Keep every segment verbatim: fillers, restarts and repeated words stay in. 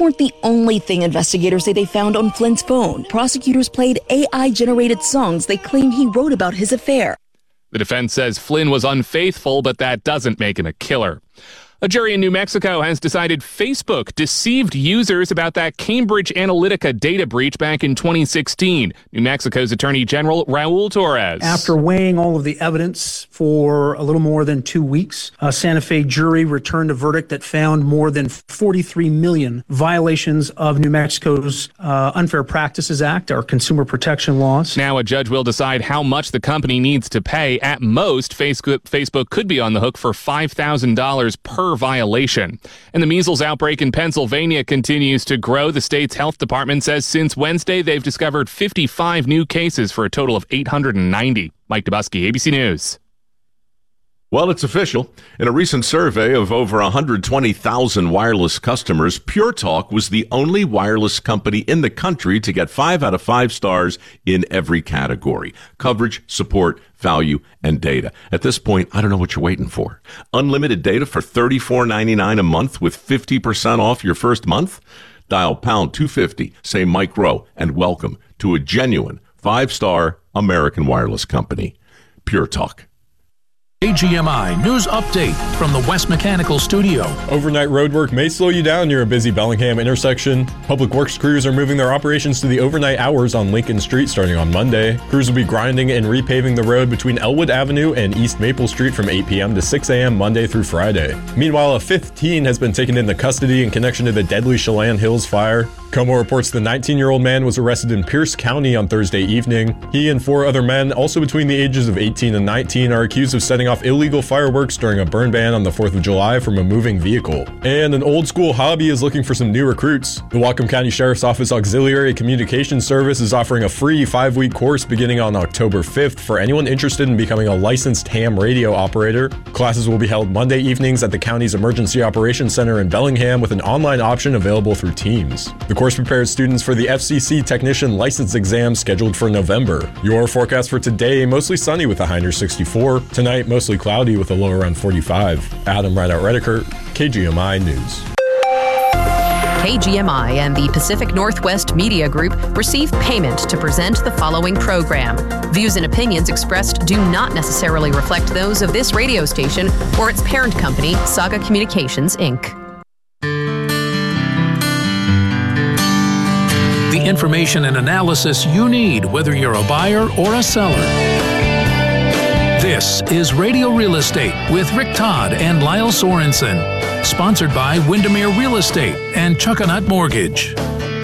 weren't the only thing investigators say they found on Flynn's phone. Prosecutors played A I-generated songs they claim he wrote about his affair. The defense says Flynn was unfaithful, but that doesn't make him a killer. A jury in New Mexico has decided Facebook deceived users about that Cambridge Analytica data breach back in twenty sixteen. New Mexico's Attorney General Raul Torres. After weighing all of the evidence for a little more than two weeks, a Santa Fe jury returned a verdict that found more than forty-three million violations of New Mexico's uh, Unfair Practices Act, our consumer protection laws. Now a judge will decide how much the company needs to pay. At most, Facebook, Facebook could be on the hook for five thousand dollars per violation. And the measles outbreak in Pennsylvania continues to grow. The state's health department says since Wednesday, they've discovered fifty-five new cases for a total of eight hundred ninety. Mike Dubusky, A B C News. Well, it's official. In a recent survey of over one hundred twenty thousand wireless customers, Pure Talk was the only wireless company in the country to get five out of five stars in every category: coverage, support, value, and data. At this point, I don't know what you're waiting for. Unlimited data for thirty-four ninety-nine a month with fifty percent off your first month? Dial pound two fifty, say Mike Rowe, and welcome to a genuine five-star American wireless company. Pure Talk. A G M I News Update from the West Mechanical Studio. Overnight roadwork may slow you down near a busy Bellingham intersection. Public Works crews are moving their operations to the overnight hours on Lincoln Street starting on Monday. Crews will be grinding and repaving the road between Elwood Avenue and East Maple Street from eight p.m. to six a.m. Monday through Friday. Meanwhile, a fifth teen has been taken into custody in connection to the deadly Chelan Hills fire. Como reports the nineteen-year-old man was arrested in Pierce County on Thursday evening. He and four other men, also between the ages of eighteen and nineteen, are accused of setting off illegal fireworks during a burn ban on the fourth of July from a moving vehicle. And an old-school hobby is looking for some new recruits. The Whatcom County Sheriff's Office Auxiliary Communications Service is offering a free five-week course beginning on October fifth for anyone interested in becoming a licensed ham radio operator. Classes will be held Monday evenings at the county's Emergency Operations Center in Bellingham with an online option available through Teams. The course prepares students for the F C C Technician License Exam scheduled for November. Your forecast for today, mostly sunny with a high near sixty-four. Tonight, mostly cloudy with a low around forty-five. Adam Rideout-Redeker, K G M I News. K G M I and the Pacific Northwest Media Group receive payment to present the following program. Views and opinions expressed do not necessarily reflect those of this radio station or its parent company, Saga Communications, Incorporated. The information and analysis you need, whether you're a buyer or a seller. This is Radio Real Estate with Rick Todd and Lyle Sorensen. Sponsored by Windermere Real Estate and Chuckanut Mortgage.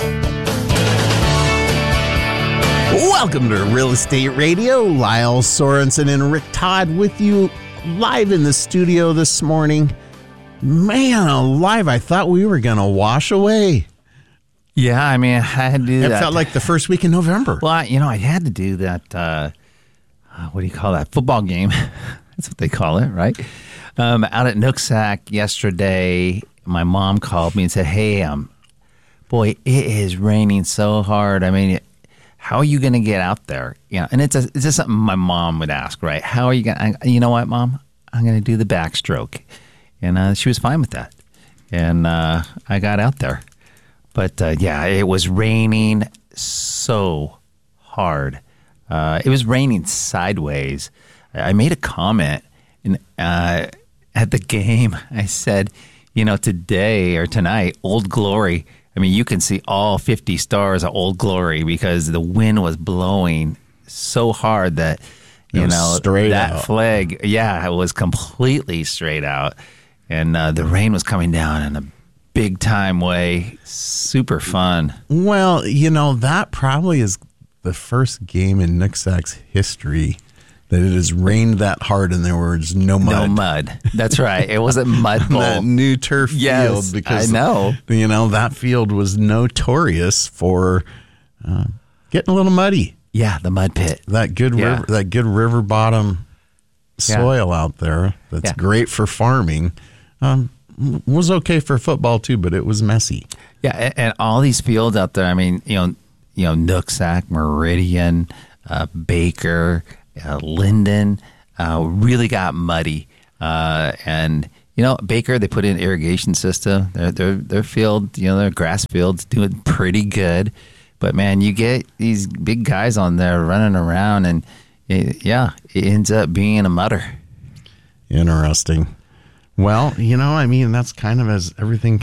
Welcome to Real Estate Radio. Lyle Sorensen and Rick Todd with you live in the studio this morning. Man alive, I thought we were going to wash away. Yeah, I mean, I had to do it that. It felt like the first week in November. Well, I, you know, I had to do that, uh, what do you call that, football game. That's what they call it, right? Um, out at Nooksack yesterday, my mom called me and said, hey, um, boy, it is raining so hard. I mean, how are you going to get out there? You know, and it's, a, it's just something my mom would ask, right? How are you going to, you know what, Mom? I'm going to do the backstroke. And uh, she was fine with that. And uh, I got out there. But, uh, yeah, it was raining so hard. Uh, it was raining sideways. I made a comment in, uh, at the game. I said, you know, today or tonight, Old Glory, I mean, you can see all fifty stars of Old Glory because the wind was blowing so hard that, you know, straight that out. flag, yeah, it was completely straight out. And uh, the rain was coming down in a big time way. Super fun. Well, you know, that probably is the first game in Nooksack's history that it has rained that hard and there was no mud. No mud. That's right. It wasn't mud bowl. That new turf yes, field because I know. You know, that field was notorious for uh, getting a little muddy. Yeah, the mud pit. That good yeah. river that good river bottom soil yeah. out there that's yeah. great for farming. Um was okay for football too, but it was messy. Yeah, and, and all these fields out there. I mean, you know, you know, Nooksack, Meridian, uh, Baker, uh, Linden, uh, really got muddy, uh, and You know, Baker, they put in irrigation system. Their their their field, you know, their grass field's doing pretty good. But man, you get these big guys on there running around, and it, yeah, it ends up being a mutter. Interesting. Well, you know, I mean, that's kind of as everything